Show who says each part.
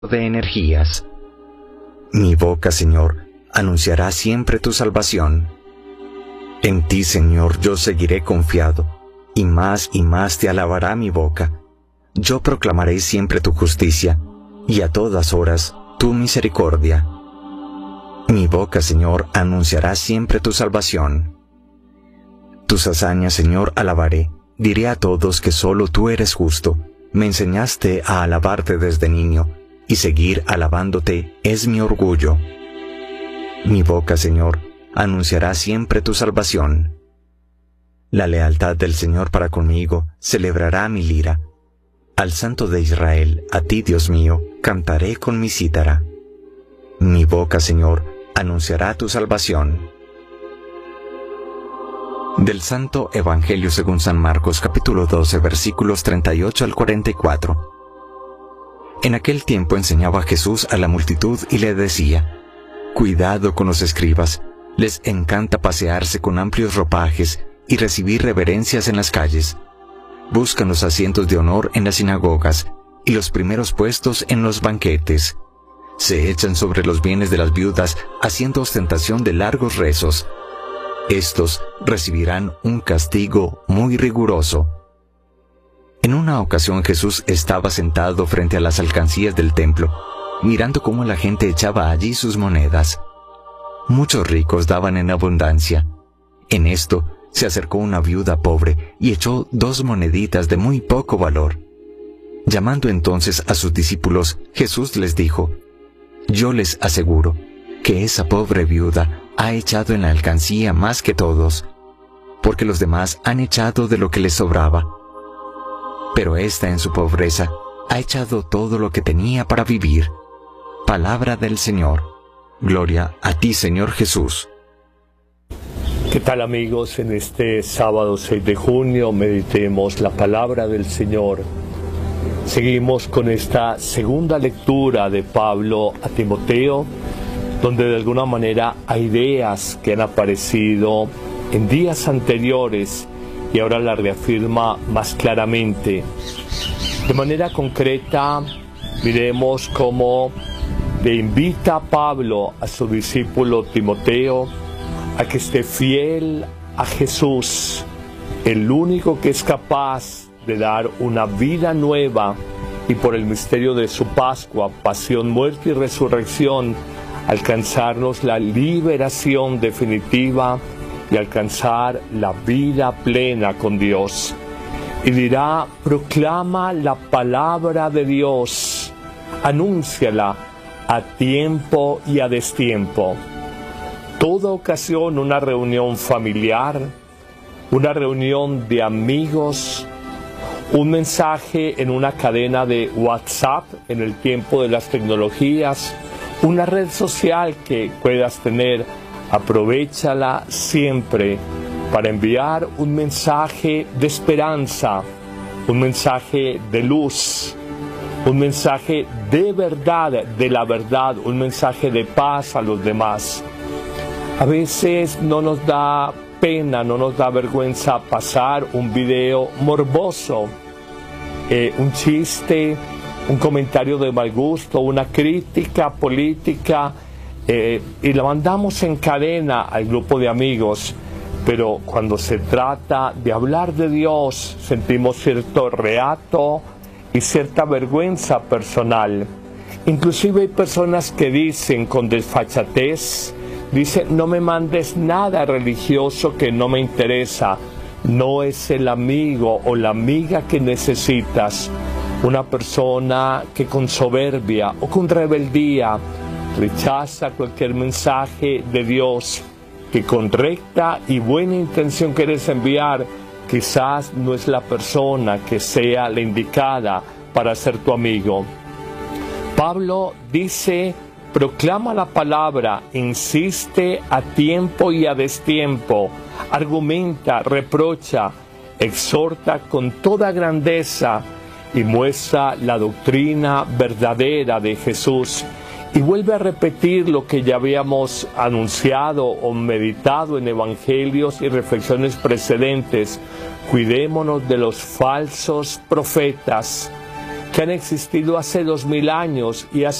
Speaker 1: de energías. Mi boca, Señor, anunciará siempre tu salvación. En ti, Señor, yo seguiré confiado, y más te alabará mi boca. Yo proclamaré siempre tu justicia, y a todas horas tu misericordia. Mi boca, Señor, anunciará siempre tu salvación. Tus hazañas, Señor, alabaré. Diré a todos que solo tú eres justo. Me enseñaste a alabarte desde niño, y seguir alabándote es mi orgullo. Mi boca, Señor, anunciará siempre tu salvación. La lealtad del Señor para conmigo celebrará mi lira. Al Santo de Israel, a ti, Dios mío, cantaré con mi cítara. Mi boca, Señor, anunciará tu salvación. Del Santo Evangelio según San Marcos, capítulo 12, versículos 38 al 44. En aquel tiempo enseñaba Jesús a la multitud y le decía: Cuidado con los escribas, les encanta pasearse con amplios ropajes y recibir reverencias en las calles. Buscan los asientos de honor en las sinagogas y los primeros puestos en los banquetes. Se echan sobre los bienes de las viudas haciendo ostentación de largos rezos. Estos recibirán un castigo muy riguroso. En una ocasión Jesús estaba sentado frente a las alcancías del templo, mirando cómo la gente echaba allí sus monedas. Muchos ricos daban en abundancia. En esto se acercó una viuda pobre y echó 2 moneditas de muy poco valor. Llamando entonces a sus discípulos, Jesús les dijo: Yo les aseguro que esa pobre viuda ha echado en la alcancía más que todos, porque los demás han echado de lo que les sobraba. Pero ésta en su pobreza ha echado todo lo que tenía para vivir. Palabra del Señor. Gloria a ti, Señor Jesús.
Speaker 2: ¿Qué tal, amigos? En este sábado 6 de junio meditemos la palabra del Señor. Seguimos con esta segunda lectura de Pablo a Timoteo, donde de alguna manera hay ideas que han aparecido en días anteriores y ahora la reafirma más claramente. De manera concreta, miremos cómo le invita a Pablo a su discípulo Timoteo a que esté fiel a Jesús, el único que es capaz de dar una vida nueva y por el misterio de su Pascua, pasión, muerte y resurrección, alcanzarnos la liberación definitiva y alcanzar la vida plena con Dios. Y dirá: proclama la palabra de Dios, anúnciala a tiempo y a destiempo. Toda ocasión, una reunión familiar, una reunión de amigos, un mensaje en una cadena de WhatsApp en el tiempo de las tecnologías, una red social que puedas tener, aprovéchala siempre para enviar un mensaje de esperanza, un mensaje de luz, un mensaje de verdad, de la verdad, un mensaje de paz a los demás. A veces no nos da pena, no nos da vergüenza pasar un video morboso, un chiste, un comentario de mal gusto, una crítica política, y la mandamos en cadena al grupo de amigos. Pero cuando se trata de hablar de Dios, sentimos cierto reato y cierta vergüenza personal. Inclusive hay personas que dicen con desfachatez, dicen: no me mandes nada religioso que no me interesa, no es el amigo o la amiga que necesitas. Una persona que con soberbia o con rebeldía rechaza cualquier mensaje de Dios que con recta y buena intención quieres enviar, quizás no es la persona que sea la indicada para ser tu amigo. Pablo dice: proclama la palabra, insiste a tiempo y a destiempo, argumenta, reprocha, exhorta con toda grandeza y muestra la doctrina verdadera de Jesús. Y vuelve a repetir lo que ya habíamos anunciado o meditado en evangelios y reflexiones precedentes: cuidémonos de los falsos profetas. que han existido hace 2000 años y hace